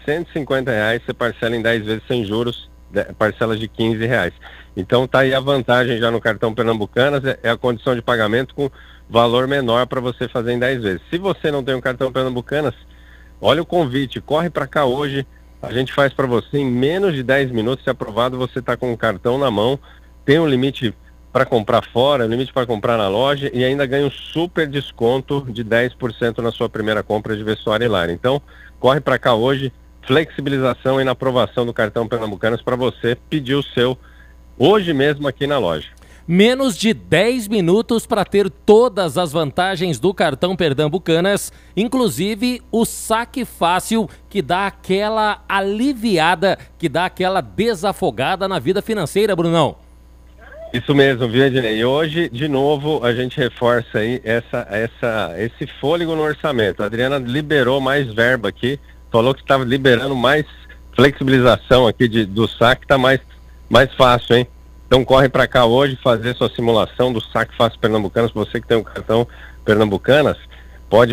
R$150, você parcela em 10 vezes sem juros, parcelas de R$15. Então tá aí a vantagem já no cartão Pernambucanas, é a condição de pagamento com valor menor para você fazer em 10 vezes. Se você não tem um cartão Pernambucanas, olha o convite, corre para cá hoje, a gente faz para você em menos de 10 minutos, se aprovado, você está com o cartão na mão, tem um limite para comprar fora, limite para comprar na loja e ainda ganha um super desconto de 10% na sua primeira compra de vestuário e lar. Então, corre para cá hoje, flexibilização e na aprovação do cartão Pernambucanas para você pedir o seu hoje mesmo aqui na loja. Menos de 10 minutos para ter todas as vantagens do cartão Pernambucanas, inclusive o saque fácil que dá aquela aliviada, que dá aquela desafogada na vida financeira, Brunão. Isso mesmo, viu, Ednei? E hoje, de novo, a gente reforça aí esse fôlego no orçamento. A Adriana liberou mais verba aqui, falou que estava liberando mais flexibilização aqui do saque, tá mais fácil, hein? Então corre para cá hoje fazer sua simulação do saque fácil Pernambucanas. Você que tem um cartão Pernambucanas, pode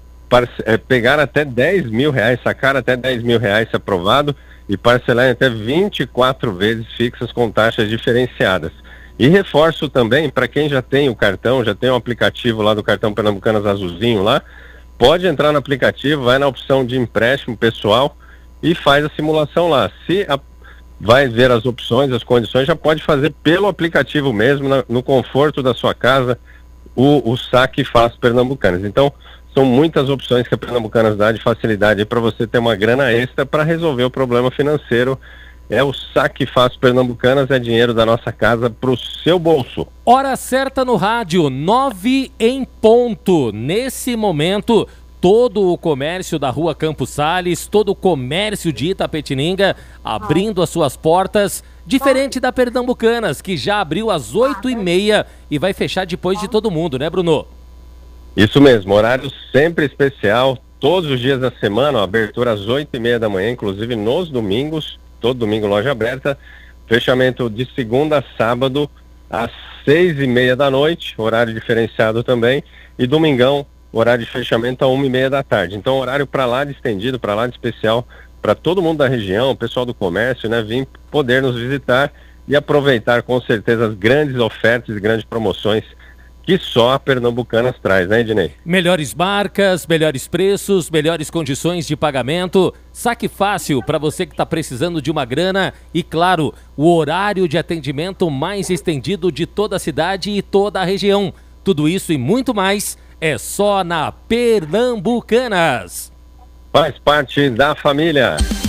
pegar até R$10.000, sacar até R$10.000 se aprovado e parcelar em até 24 vezes fixas com taxas diferenciadas. E reforço também, para quem já tem o cartão, já tem um aplicativo lá do cartão Pernambucanas azulzinho lá, pode entrar no aplicativo, vai na opção de empréstimo pessoal e faz a simulação lá. Vai ver as opções, as condições, já pode fazer pelo aplicativo mesmo, no conforto da sua casa, o saque fácil Pernambucanas. Então, são muitas opções que a Pernambucanas dá de facilidade para você ter uma grana extra para resolver o problema financeiro. É o saque fácil Pernambucanas, é dinheiro da nossa casa para o seu bolso. Hora certa no rádio, 9 em ponto. Nesse momento, todo o comércio da Rua Campos Sales, todo o comércio de Itapetininga abrindo as suas portas, diferente da Pernambucanas, que já abriu às 8h30 e vai fechar depois de todo mundo, né, Bruno? Isso mesmo, horário sempre especial, todos os dias da semana, ó, abertura às 8h30 da manhã, inclusive nos domingos, todo domingo loja aberta, fechamento de segunda a sábado às 6h30 da noite, horário diferenciado também, e domingão, horário de fechamento a 1h30 da tarde. Então, horário para lá de estendido, para lá de especial, para todo mundo da região, pessoal do comércio, né, vir poder nos visitar e aproveitar com certeza as grandes ofertas e grandes promoções que só a Pernambucanas traz, né, Ednei? Melhores marcas, melhores preços, melhores condições de pagamento, saque fácil para você que está precisando de uma grana e, claro, o horário de atendimento mais estendido de toda a cidade e toda a região. Tudo isso e muito mais é só na Pernambucanas. Faz parte da família.